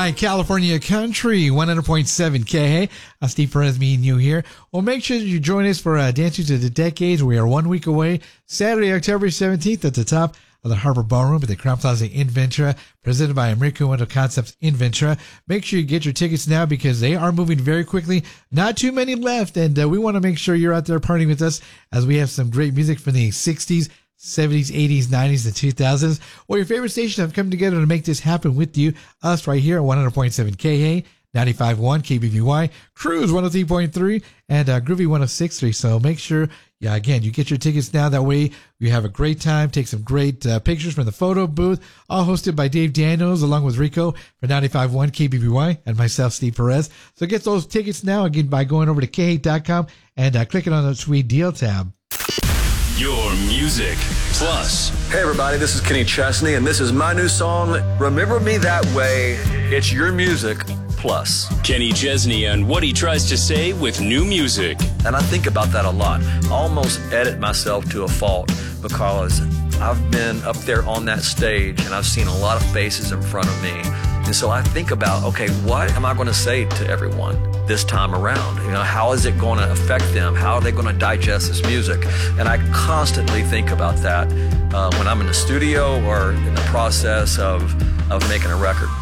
right, California Country, 100.7 K. I'm Steve Perez, me and you here. Well, make sure that you join us for Dancing to the Decades. We are 1 week away, Saturday, October 17th at the top of the Harbor Ballroom at the Crowne Plaza in Ventura, presented by American Window Concepts in Ventura. Make sure you get your tickets now because they are moving very quickly. Not too many left, and we want to make sure you're out there partying with us as we have some great music from the 60s, 70s, 80s, 90s, and 2000s. Well, your favorite stations have come together to make this happen with you. Us right here at 100.7 KA, 95.1 KBVY, Cruise 103.3, and Groovy 106.3. So make sure, again, you get your tickets now. That way you have a great time. Take some great pictures from the photo booth, all hosted by Dave Daniels along with Rico for 95.1 KBVY and myself, Steve Perez. So get those tickets now again by going over to K8.com and clicking on the Sweet Deal tab. Your Music Plus. Hey everybody, this is Kenny Chesney, and this is my new song, Remember Me That Way. It's Your Music Plus. Kenny Chesney and what he tries to say with new music. And I think about that a lot. I almost edit myself to a fault because I've been up there on that stage and I've seen a lot of faces in front of me. And so I think about, okay, what am I going to say to everyone this time around? You know, how is it going to affect them? How are they going to digest this music? And I constantly think about that when I'm in the studio or in the process of making a record.